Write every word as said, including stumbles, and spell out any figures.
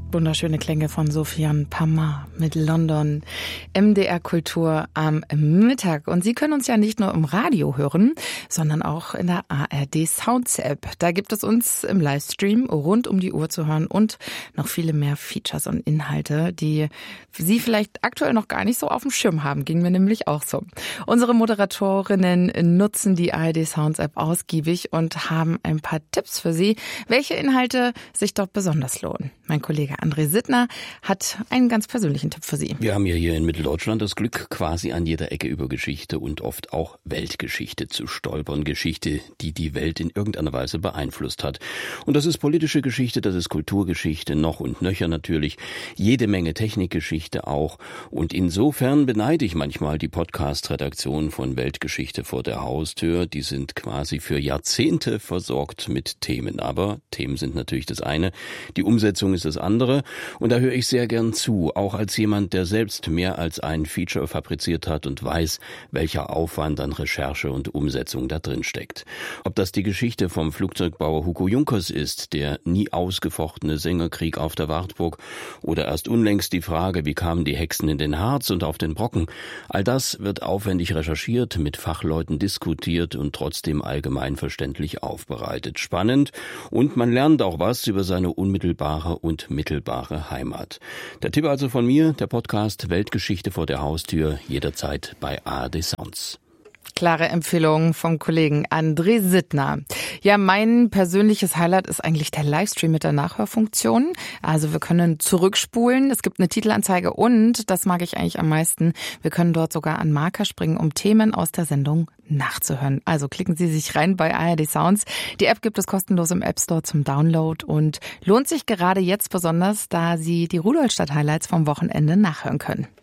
Wunderschöne Klänge von Sofian Pamar mit London. M D R Kultur am Mittag. Und Sie können uns ja nicht nur im Radio hören, sondern auch in der A R D Sounds App. Da gibt es uns im Livestream rund um die Uhr zu hören und noch viele mehr Features und Inhalte, die Sie vielleicht aktuell noch gar nicht so auf dem Schirm haben. Ging mir nämlich auch so. Unsere Moderatorinnen nutzen die A R D Sounds App ausgiebig und haben ein paar Tipps für Sie, welche Inhalte sich dort besonders lohnen. Mein Kollege André Sittner hat einen ganz persönlichen Tipp für Sie. Wir haben ja hier in Mitteldeutschland das Glück, quasi an jeder Ecke über Geschichte und oft auch Weltgeschichte zu stolpern. Geschichte, die die Welt in irgendeiner Weise beeinflusst hat. Und das ist politische Geschichte, das ist Kulturgeschichte, noch und nöcher natürlich. Jede Menge Technikgeschichte auch. Und insofern beneide ich manchmal die Podcast-Redaktion von Weltgeschichte vor der Haustür. Die sind quasi für Jahrzehnte versorgt mit Themen. Aber Themen sind natürlich das eine, die Umsetzung ist das andere. Und da höre ich sehr gern zu, auch als jemand, der selbst mehr als ein Feature fabriziert hat und weiß, welcher Aufwand an Recherche und Umsetzung da drin steckt. Ob das die Geschichte vom Flugzeugbauer Hugo Junkers ist, der nie ausgefochtene Sängerkrieg auf der Wartburg, oder erst unlängst die Frage, wie kamen die Hexen in den Harz und auf den Brocken. All das wird aufwendig recherchiert, mit Fachleuten diskutiert und trotzdem allgemeinverständlich aufbereitet. Spannend, und man lernt auch was über seine unmittelbare und mittelbare Heimat. Der Tipp also von mir, der Podcast Weltgeschichte vor der Haustür, jederzeit bei A R D Sounds. Klare Empfehlung vom Kollegen André Sittner. Ja, mein persönliches Highlight ist eigentlich der Livestream mit der Nachhörfunktion. Also wir können zurückspulen, es gibt eine Titelanzeige und, das mag ich eigentlich am meisten, wir können dort sogar an Marker springen, um Themen aus der Sendung nachzuhören. Also klicken Sie sich rein bei A R D Sounds. Die App gibt es kostenlos im App Store zum Download und lohnt sich gerade jetzt besonders, da Sie die Rudolstadt-Highlights vom Wochenende nachhören können.